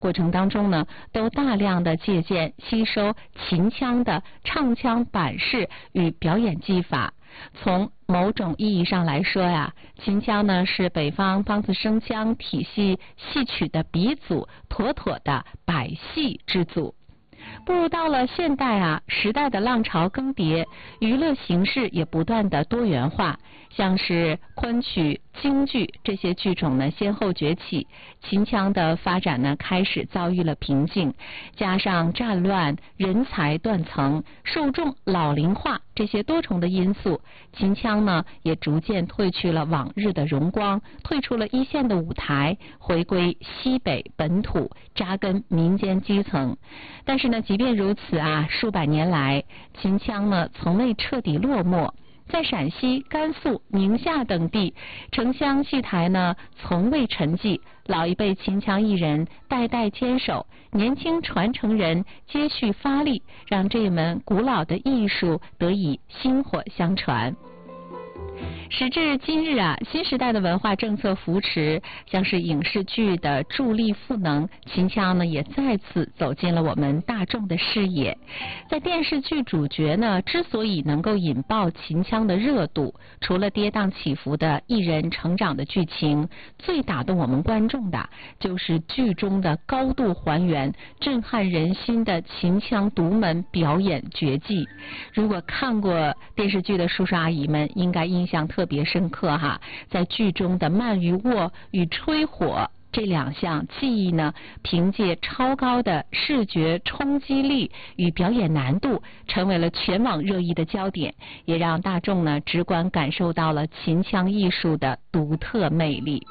过程当中呢，都大量的借鉴吸收秦腔的唱腔板式与表演技法。从某种意义上来说呀，秦腔呢是北方梆子声腔体系戏曲的鼻祖，妥妥的百戏之祖。步入到了现代啊，时代的浪潮更迭，娱乐形式也不断的多元化，像是昆曲、京剧这些剧种呢先后崛起，秦腔的发展呢开始遭遇了瓶颈，加上战乱、人才断层、受众老龄化这些多重的因素，秦腔呢也逐渐褪去了往日的荣光，退出了一线的舞台，回归西北本土，扎根民间基层。但是呢，即便如此啊，数百年来，秦腔呢从未彻底落寞。在陕西、甘肃、宁夏等地，城乡戏台呢从未沉寂，老一辈秦腔艺人代代坚守，年轻传承人接续发力，让这门古老的艺术得以薪火相传。时至今日啊，新时代的文化政策扶持，像是影视剧的助力赋能，秦腔呢也再次走进了我们大众的视野。在电视剧主角呢之所以能够引爆秦腔的热度，除了跌宕起伏的艺人成长的剧情，最打动我们观众的就是剧中的高度还原、震撼人心的秦腔独门表演绝技。如果看过电视剧的叔叔阿姨们，应该印象特别深刻哈。在剧中的慢鱼握与吹火这两项技艺呢，凭借超高的视觉冲击力与表演难度，成为了全网热议的焦点，也让大众呢直观感受到了秦腔艺术的独特魅力。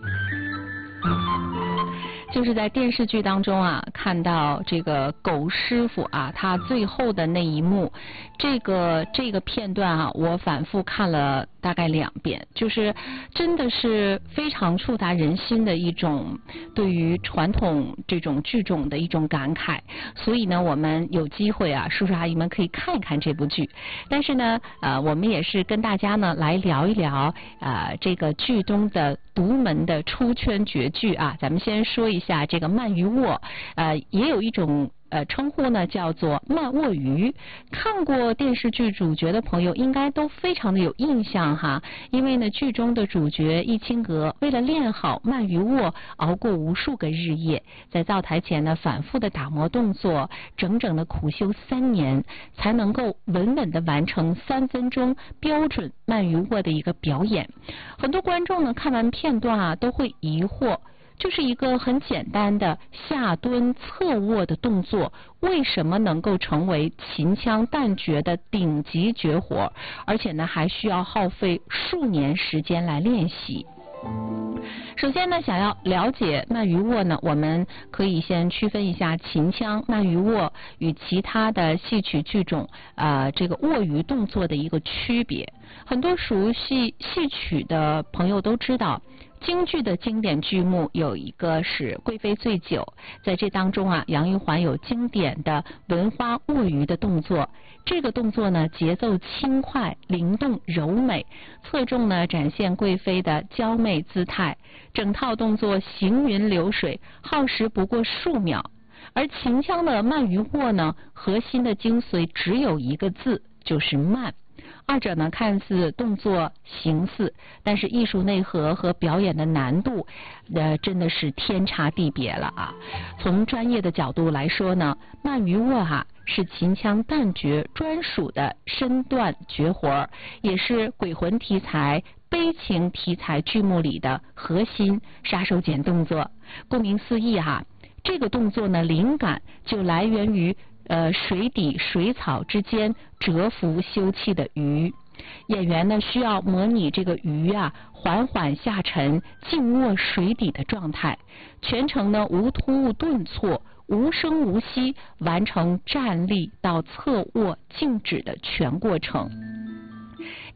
就是在电视剧当中啊，看到这个狗师傅啊，他最后的那一幕，这个片段啊，我反复看了大概2遍，就是真的是非常触达人心的一种对于传统这种剧种的一种感慨。所以呢，我们有机会啊，叔叔阿姨们可以看一看这部剧。但是呢，我们也是跟大家呢来聊一聊这个剧中的独门的出圈绝剧啊。咱们先说一下这个慢鱼握，也有一种称呼呢叫做慢握鱼。看过电视剧主角的朋友应该都非常的有印象哈，因为呢剧中的主角易清阁为了练好慢鱼握，熬过无数个日夜，在灶台前呢反复的打磨动作，整整的苦修3年，才能够稳稳的完成3分钟标准慢鱼握的一个表演。很多观众呢看完片段啊都会疑惑，就是一个很简单的下蹲侧卧的动作，为什么能够成为秦腔旦角的顶级绝活，而且呢还需要耗费数年时间来练习？首先呢，想要了解慢鱼握呢，我们可以先区分一下秦腔慢鱼握与其他的戏曲剧种这个握鱼动作的一个区别。很多熟悉戏曲的朋友都知道，京剧的经典剧目有一个是《贵妃醉酒》，在这当中啊，杨玉环有经典的文花握鱼的动作。这个动作呢，节奏轻快、灵动、柔美，侧重呢展现贵妃的娇媚姿态。整套动作行云流水，耗时不过数秒。而秦腔的慢鱼握呢，核心的精髓只有一个字，就是慢。二者呢看似动作形似，但是艺术内核和表演的难度真的是天差地别了啊。从专业的角度来说呢，慢鱼握是秦腔旦角专属的身段绝活，也是鬼魂题材、悲情题材剧目里的核心杀手锏动作。顾名思义这个动作呢灵感就来源于水底水草之间蛰伏休憩的鱼。演员呢需要模拟这个鱼缓缓下沉、静卧水底的状态，全程呢无突兀顿挫，无声无息，完成站立到侧卧静止的全过程。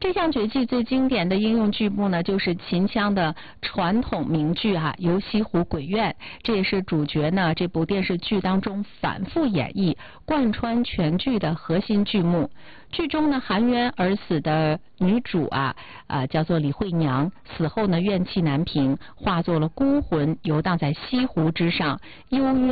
这项绝技最经典的应用剧目呢，就是秦腔的传统名剧《游西湖鬼怨》，这也是主角呢这部电视剧当中反复演绎、贯穿全剧的核心剧目。剧中呢含冤而死的女主叫做李慧娘，死后呢怨气难平，化作了孤魂，游荡在西湖之上，幽怨